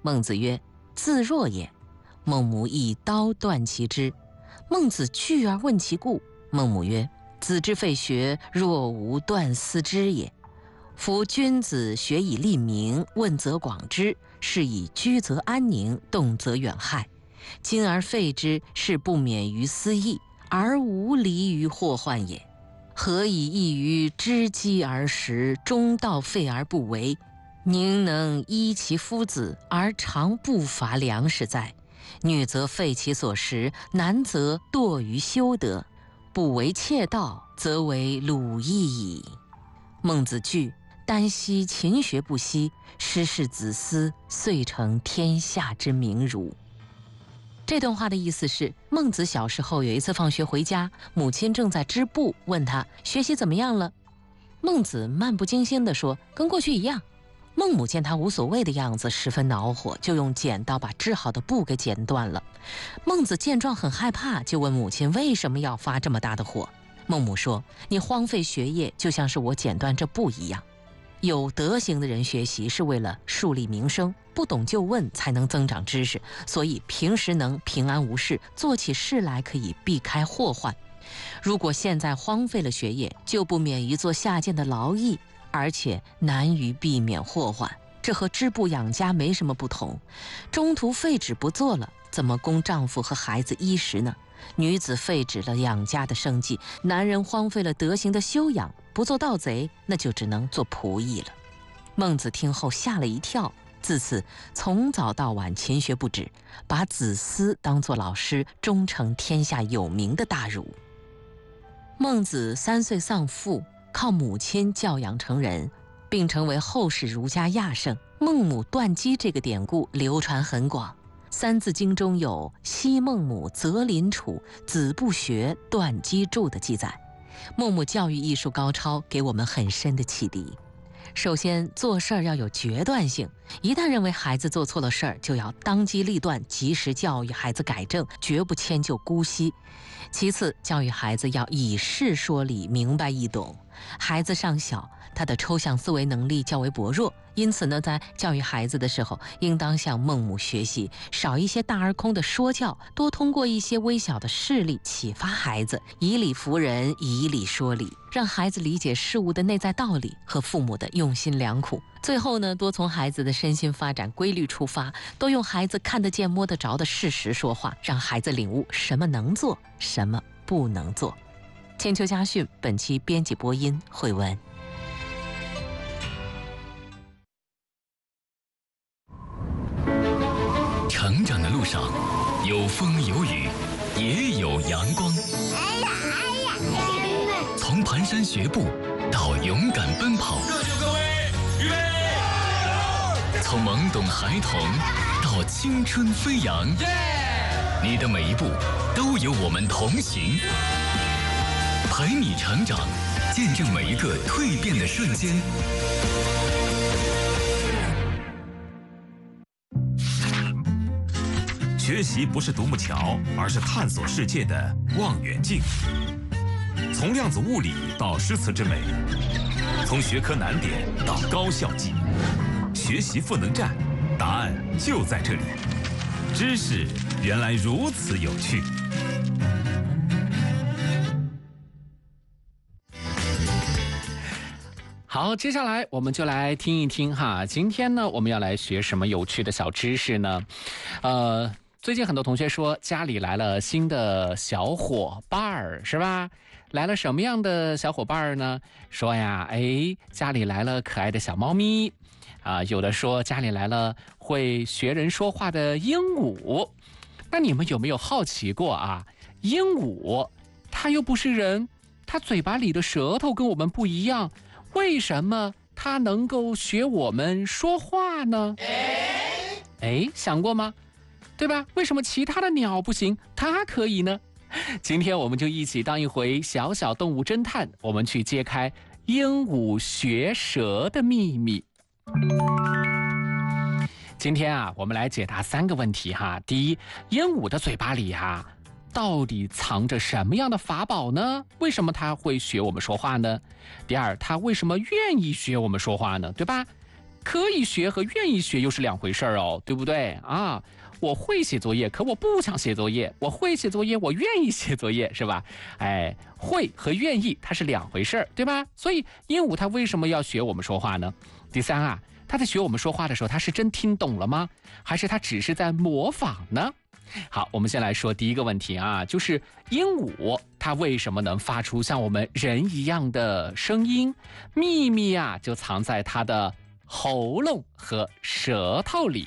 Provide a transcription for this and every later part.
孟子曰：自若也。孟母以刀断其肢。孟子惧而问其故。孟母曰：子之废学，若无断丝之也。夫君子学以立名，问则广之，是以居则安宁，动则远害。今而废之，是不免于私义，而无离于祸患也。何以异于知机而食，中道废而不为？宁能依其夫子，而常不乏粮食哉？女则废其所食，男则惰于修德。不为窃盗，则为鲁役矣。孟子惧，丹兮勤学不息，师事子思，遂成天下之明儒。这段话的意思是，孟子小时候有一次放学回家，母亲正在织布，问他学习怎么样了。孟子漫不经心地说，跟过去一样。孟母见他无所谓的样子，十分恼火，就用剪刀把织好的布给剪断了。孟子见状很害怕，就问母亲为什么要发这么大的火。孟母说，你荒废学业，就像是我剪断这布一样。有德行的人学习是为了树立名声，不懂就问才能增长知识，所以平时能平安无事，做起事来可以避开祸患。如果现在荒废了学业，就不免于做下贱的劳役，而且难于避免祸患，这和织布养家没什么不同。中途废止不做了，怎么供丈夫和孩子衣食呢？女子废止了养家的生计，男人荒废了德行的修养，不做盗贼，那就只能做仆役了。孟子听后吓了一跳，自此从早到晚勤学不止，把子思当作老师，终成天下有名的大儒。孟子3岁丧父，靠母亲教养成人，并成为后世儒家亚圣。孟母断机这个典故流传很广，《三字经》中有昔孟母择邻处，子不学，断机杼的记载。孟母教育艺术高超，给我们很深的启迪。首先，做事儿要有决断性，一旦认为孩子做错了事儿，就要当机立断，及时教育孩子改正，绝不迁就姑息。其次，教育孩子要以事说理，明白易懂。孩子尚小，他的抽象思维能力较为薄弱，因此呢，在教育孩子的时候，应当向孟母学习，少一些大而空的说教，多通过一些微小的事例启发孩子，以理服人，以理说理，让孩子理解事物的内在道理和父母的用心良苦。最后呢，多从孩子的身心发展规律出发，多用孩子看得见摸得着的事实说话，让孩子领悟什么能做，什么不能做。千秋家训本期编辑播音慧文。 成长的路上，有风有雨，也有阳光。从蹒跚学步到勇敢奔跑， 各就各位，预备， 从懵懂孩童到青春飞扬，你的每一步都有我们同行，陪你成长，见证每一个蜕变的瞬间。 学习不是独木桥，而是探索世界的望远镜。从量子物理到诗词之美，从学科难点到高效记忆，学习赋能站，答案就在这里。知识原来如此有趣。 好，接下来我们就来听一听哈，今天呢，我们要来学什么有趣的小知识呢？最近很多同学说家里来了新的小伙伴儿，是吧？来了什么样的小伙伴儿呢？说呀，家里来了可爱的小猫咪啊，有的说家里来了会学人说话的鹦鹉。那你们有没有好奇过啊？鹦鹉它又不是人，它嘴巴里的舌头跟我们不一样，为什么它能够学我们说话呢？想过吗？对吧？为什么其他的鸟不行，它可以呢？今天我们就一起当一回小小动物侦探，我们去揭开鹦鹉学舌的秘密。今天啊，我们来解答3个问题哈。第一，鹦鹉的嘴巴里到底藏着什么样的法宝呢？为什么它会学我们说话呢？第二，它为什么愿意学我们说话呢？对吧？ 可以学和愿意学又是两回事哦，对不对啊？我会写作业，可我不想写作业；我会写作业，我愿意写作业，是吧？哎，会和愿意它是两回事，对吧？所以鹦鹉它为什么要学我们说话呢？第三啊，它在学我们说话的时候，它是真听懂了吗？还是它只是在模仿呢？好，我们先来说第一个问题啊，就是鹦鹉它为什么能发出像我们人一样的声音？秘密啊，就藏在它的喉咙和舌头里。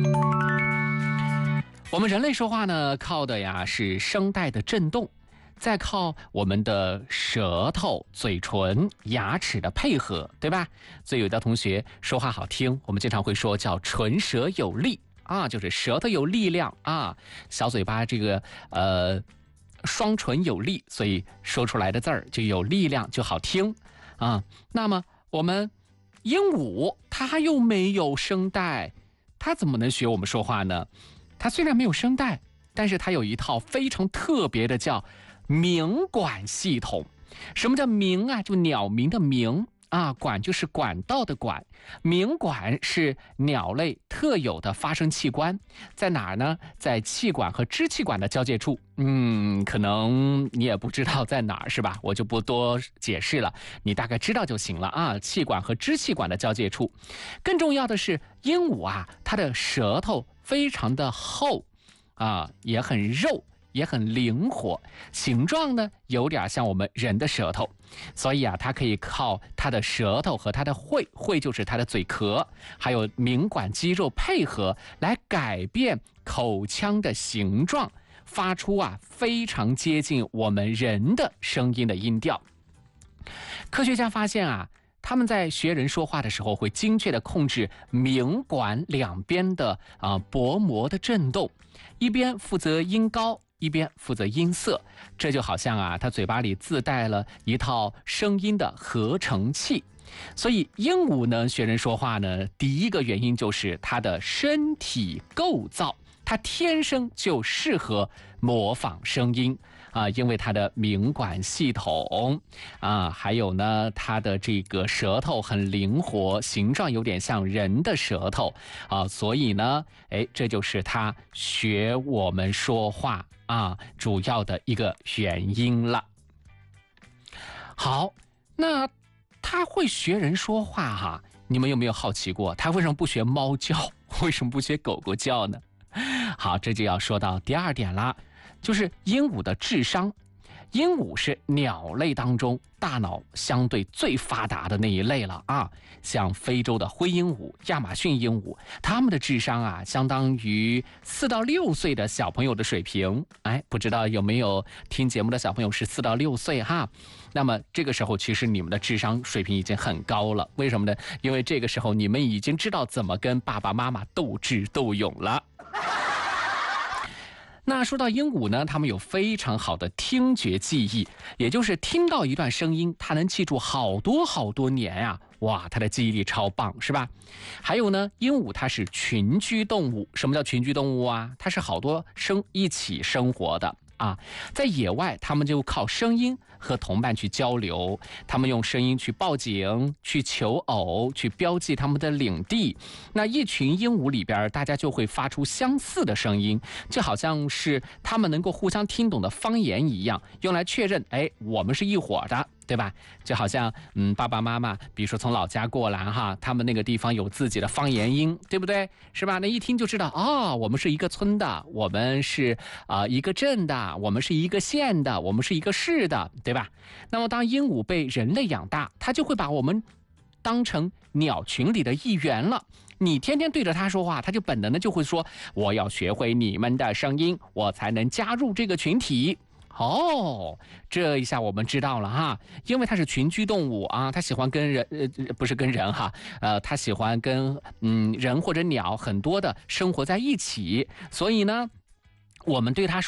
我们人类说话呢，靠的呀是声带的振动，再靠我们的舌头、嘴唇、牙齿的配合，对吧？所以有的同学说话好听，我们经常会说叫唇舌有力啊，就是舌头有力量啊，小嘴巴这个双唇有力，所以说出来的字儿就有力量，就好听啊。那么我们鹦鹉它又没有声带，它怎么能学我们说话呢？它虽然没有声带，但是它有一套非常特别的叫鸣管系统。什么叫鸣啊？就鸟鸣的鸣啊，管就是管道的管。鸣管是鸟类特有的发声器官，在哪儿呢？在气管和支气管的交界处。可能你也不知道在哪儿，是吧？我就不多解释了，你大概知道就行了啊。气管和支气管的交界处。更重要的是，鹦鹉啊，它的舌头非常的厚啊，也很肉，也很灵活，形状呢有点像我们人的舌头，所以啊，它可以靠它的舌头和它的喙就是它的嘴壳，还有鸣管肌肉配合来改变口腔的形状，发出啊非常接近我们人的声音的音调。科学家发现啊，他们在学人说话的时候，会精确地控制鸣管两边的薄膜的振动，一边负责音高，一边负责音色。这就好像啊，他嘴巴里自带了一套声音的合成器。所以鹦鹉呢学人说话呢，第一个原因就是它的身体构造，它天生就适合模仿声音啊，因为它的鸣管系统啊，还有呢，它的这个舌头很灵活，形状有点像人的舌头啊，所以呢，这就是它学我们说话啊主要的一个原因了。好，那它会学人说话哈，你们有没有好奇过，它为什么不学猫叫，为什么不学狗狗叫呢？好，这就要说到第二点啦，就是鹦鹉的智商。鹦鹉是鸟类当中大脑相对最发达的那一类了啊，像非洲的灰鹦鹉、亚马逊鹦鹉，它们的智商啊，相当于4到6岁的小朋友的水平。不知道有没有听节目的小朋友是4到6岁哈？那么这个时候，其实你们的智商水平已经很高了。为什么呢？因为这个时候你们已经知道怎么跟爸爸妈妈斗智斗勇了。那说到鹦鹉呢，它们有非常好的听觉记忆，也就是听到一段声音，它能记住好多好多年啊！哇，它的记忆力超棒，是吧？还有呢，鹦鹉它是群居动物。什么叫群居动物啊？它是好多一起生活的啊，在野外它们就靠声音和同伴去交流，他们用声音去报警、去求偶、去标记他们的领地。那一群鹦鹉里边，大家就会发出相似的声音，就好像是他们能够互相听懂的方言一样，用来确认，我们是一伙的。对吧？就好像爸爸妈妈，比如说从老家过来哈，他们那个地方有自己的方言音，对不对？是吧？那一听就知道我们是一个村的，我们是一个镇的，我们是一个县的，我们是一个市的，对吧？那么当鹦鹉被人类养大，它就会把我们当成鸟群里的一员了。你天天对着它说话，它就本能的就会说，我要学会你们的声音，我才能加入这个群体。这一下我们知道了哈，因为它是群居动物啊，它喜欢跟人不是跟人哈，它喜欢跟人或者鸟很多的生活在一起，所以呢，我们对它说话，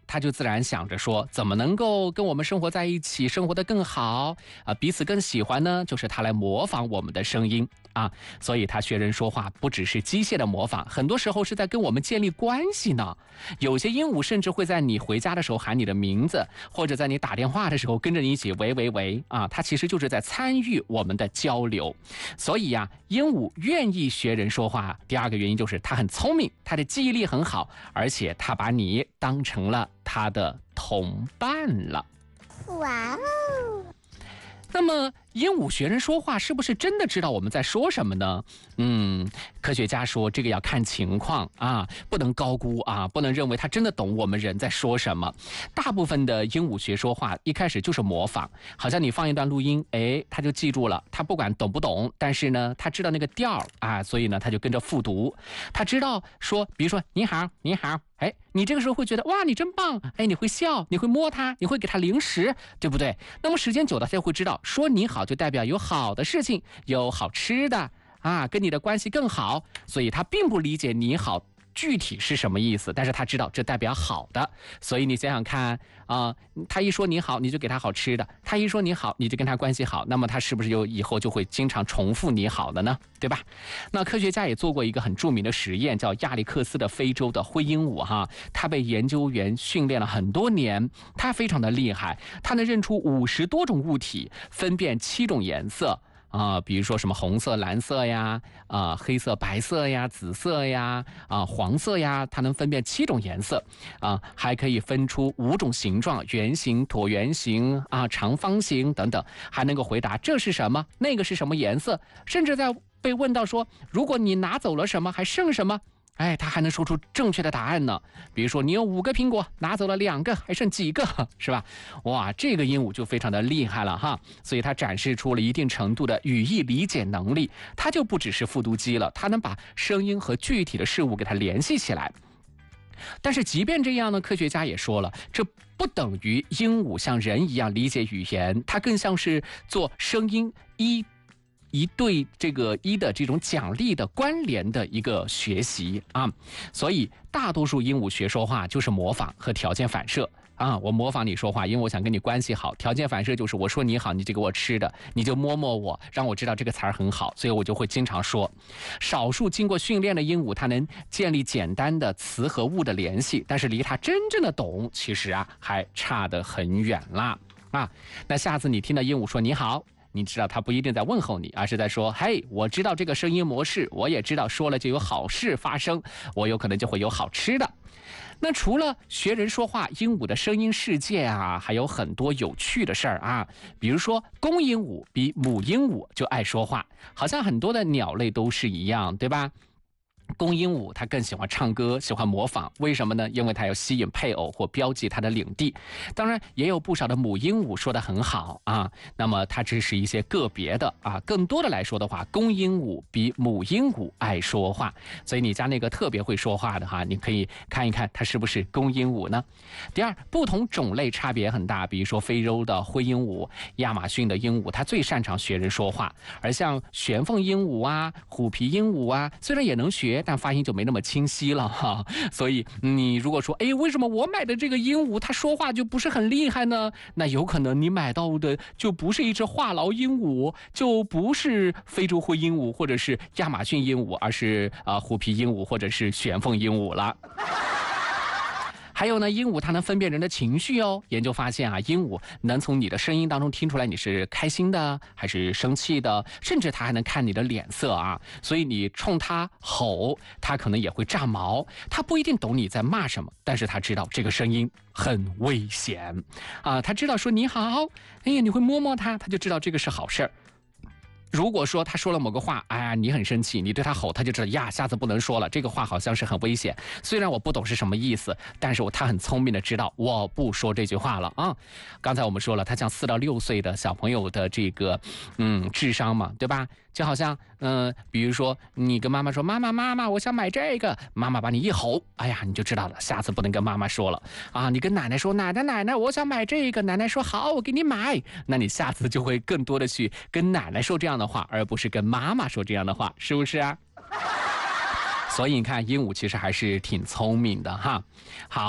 他就自然想着说，怎么能够跟我们生活在一起，生活得更好啊，彼此更喜欢呢？就是他来模仿我们的声音啊，所以他学人说话不只是机械的模仿，很多时候是在跟我们建立关系呢。有些鹦鹉甚至会在你回家的时候喊你的名字，或者在你打电话的时候跟着你一起喂喂喂啊，它其实就是在参与我们的交流。所以呀，鹦鹉愿意学人说话，第二个原因就是它很聪明，它的记忆力很好，而且它把你当成了它的同伴了。哇哦！那么鹦鹉学人说话是不是真的知道我们在说什么呢？科学家说这个要看情况啊，不能高估啊，不能认为他真的懂我们人在说什么。大部分的鹦鹉学说话一开始就是模仿，好像你放一段录音，他就记住了，他不管懂不懂，但是呢，他知道那个调啊，所以呢，他就跟着复读。他知道说，比如说你好，你好。你这个时候会觉得哇，你真棒！你会笑，你会摸它，你会给它零食，对不对？那么时间久了，它就会知道，说你好就代表有好的事情，有好吃的啊，跟你的关系更好。所以它并不理解你好具体是什么意思，但是他知道这代表好的。所以你想想看啊，他一说你好，你就给他好吃的；他一说你好，你就跟他关系好。那么他是不是以后就会经常重复你好的呢？对吧？那科学家也做过一个很著名的实验，叫亚历克斯的非洲的灰鹦鹉哈，他被研究员训练了很多年，他非常的厉害，他能认出50多种物体，分辨7种颜色。比如说什么红色、蓝色呀，黑色、白色呀，紫色呀，黄色呀，它能分辨7种颜色，还可以分出5种形状：圆形、椭圆形长方形等等，还能够回答这是什么，那个是什么颜色，甚至在被问到说，如果你拿走了什么，还剩什么？他还能说出正确的答案呢。比如说，你有5个苹果，拿走了2个，还剩几个，是吧？哇，这个鹦鹉就非常的厉害了哈。所以它展示出了一定程度的语义理解能力，它就不只是复读机了，它能把声音和具体的事物给它联系起来。但是即便这样呢，科学家也说了，这不等于鹦鹉像人一样理解语言，它更像是做声音一对这个的这种奖励的关联的一个学习啊，所以大多数鹦鹉学说话就是模仿和条件反射啊。我模仿你说话，因为我想跟你关系好；条件反射就是我说你好，你就给我吃的，你就摸摸我，让我知道这个词儿很好，所以我就会经常说。少数经过训练的鹦鹉，它能建立简单的词和物的联系，但是离它真正的懂，其实还差得很远啦啊。那下次你听到鹦鹉说你好，你知道他不一定在问候你，而是在说，嘿，我知道这个声音模式，我也知道说了就有好事发生，我有可能就会有好吃的。那除了学人说话，鹦鹉的声音世界还有很多有趣的事儿比如说公鹦鹉比母鹦鹉就爱说话，好像很多的鸟类都是一样，对吧？公鹦鹉它更喜欢唱歌，喜欢模仿，为什么呢？因为它要吸引配偶或标记它的领地。当然也有不少的母鹦鹉说得很好那么它只是一些个别的更多的来说的话，公鹦鹉比母鹦鹉爱说话。所以你家那个特别会说话的你可以看一看它是不是公鹦鹉呢？第二，不同种类差别很大，比如说非洲的灰鹦鹉、亚马逊的鹦鹉，它最擅长学人说话，而像玄凤鹦鹉虎皮鹦鹉虽然也能学，但发音就没那么清晰了所以你如果说为什么我买的这个鹦鹉它说话就不是很厉害呢？那有可能你买到的就不是一只话痨鹦鹉，就不是非洲灰鹦鹉或者是亚马逊鹦鹉，而是虎皮鹦鹉或者是玄凤鹦鹉了。还有呢，鹦鹉它能分辨人的情绪哦。研究发现鹦鹉能从你的声音当中听出来你是开心的还是生气的，甚至它还能看你的脸色所以你冲它吼，它可能也会炸毛。它不一定懂你在骂什么，但是它知道这个声音很危险它知道说你好，你会摸摸它，它就知道这个是好事儿。如果说他说了某个话，你很生气，你对他吼，他就知道下次不能说了，这个话好像是很危险。虽然我不懂是什么意思，但是他很聪明的知道我不说这句话了刚才我们说了，他像4到6岁的小朋友的这个智商嘛，对吧？就好像比如说你跟妈妈说，妈妈我想买这个，妈妈把你一吼，你就知道了，下次不能跟妈妈说了你跟奶奶说，奶奶我想买这个，奶奶说好，我给你买，那你下次就会更多的去跟奶奶说这样的话，而不是跟妈妈说这样的话，是不是所以你看，鹦鹉其实还是挺聪明的好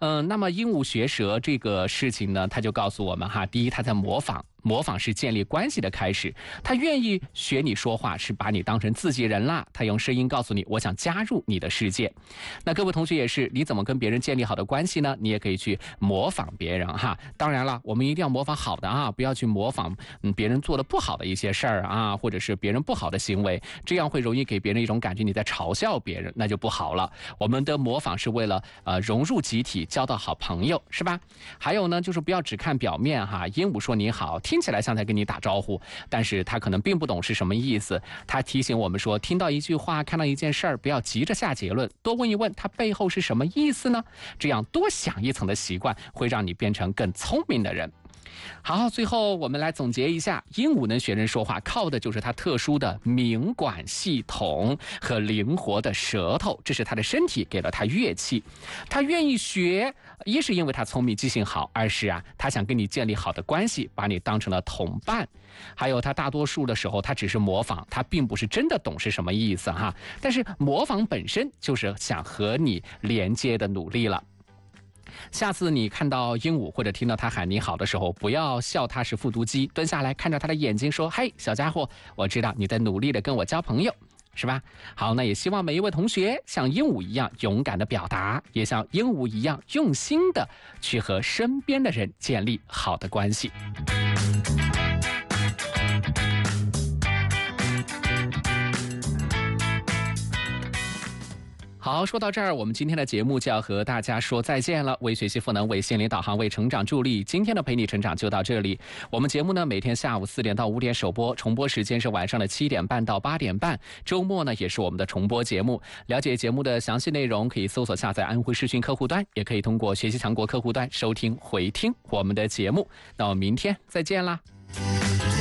那么鹦鹉学舌这个事情呢，他就告诉我们哈，第一，他在模仿。模仿是建立关系的开始，他愿意学你说话，是把你当成自己人啦。他用声音告诉你，我想加入你的世界。那各位同学也是，你怎么跟别人建立好的关系呢？你也可以去模仿别人哈。当然了，我们一定要模仿好的啊，不要去模仿别人做的不好的一些事儿啊，或者是别人不好的行为，这样会容易给别人一种感觉你在嘲笑别人，那就不好了。我们的模仿是为了融入集体，交到好朋友，是吧？还有呢，就是不要只看表面哈。鹦鹉说你好，听起来像在跟你打招呼，但是他可能并不懂是什么意思。他提醒我们说，听到一句话，看到一件事儿，不要急着下结论，多问一问它背后是什么意思呢？这样多想一层的习惯，会让你变成更聪明的人。好，最后我们来总结一下，鹦鹉能学人说话，靠的就是它特殊的鸣管系统和灵活的舌头，这是它的身体给了它乐器。它愿意学，一是因为它聪明记性好，二是它想跟你建立好的关系，把你当成了同伴。还有它大多数的时候，它只是模仿，它并不是真的懂是什么意思哈。但是模仿本身就是想和你连接的努力了。下次你看到鹦鹉或者听到它喊你好的时候，不要笑它是复读机，蹲下来看着它的眼睛说，嘿，小家伙，我知道你在努力的跟我交朋友，是吧？好，那也希望每一位同学像鹦鹉一样勇敢的表达，也像鹦鹉一样用心的去和身边的人建立好的关系。好，说到这儿，我们今天的节目就要和大家说再见了。为学习赋能，为心灵导航，为成长助力。今天的陪你成长就到这里。我们节目呢，每天下午4点到5点首播，重播时间是晚上的7点半到8点半。周末呢，也是我们的重播节目。了解节目的详细内容，可以搜索下载安徽视讯客户端，也可以通过学习强国客户端收听回听我们的节目。那我们明天再见啦。